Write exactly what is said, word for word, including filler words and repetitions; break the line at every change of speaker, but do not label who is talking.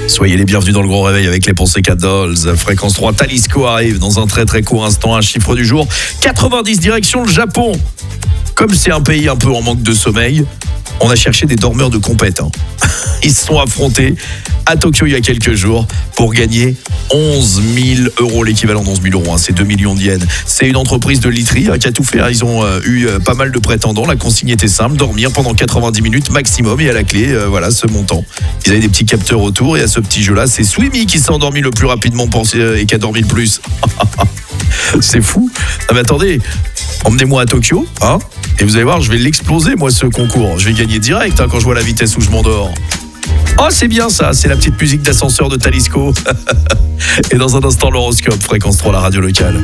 Soyez les bienvenus dans le Grand Réveil avec les Pensées Dolls. Fréquence trois, Talisco arrive dans un très très court instant. Un chiffre du jour, quatre-vingt-dix, direction le Japon. Comme c'est un pays un peu en manque de sommeil, on a cherché des dormeurs de compète. Hein. Ils se sont affrontés à Tokyo il y a quelques jours pour gagner onze mille euros, l'équivalent d'onze mille euros, hein, c'est deux millions de yens. C'est une entreprise de literie hein, qui a tout fait. Hein. Ils ont euh, eu euh, pas mal de prétendants. La consigne était simple, dormir pendant quatre-vingt-dix minutes maximum et à la clé, euh, voilà, ce montant. Ils avaient des petits capteurs autour et à ce petit jeu-là, c'est Swimmy qui s'est endormi le plus rapidement pensé, euh, et qui a dormi le plus. C'est fou. Non mais attendez, emmenez-moi à Tokyo, hein, et vous allez voir, je vais l'exploser moi ce concours. Je vais gagner direct hein, quand je vois la vitesse où je m'endors. Oh, c'est bien ça, c'est la petite musique d'ascenseur de Talisco. Et dans un instant, l'horoscope, Fréquence trois, la radio locale.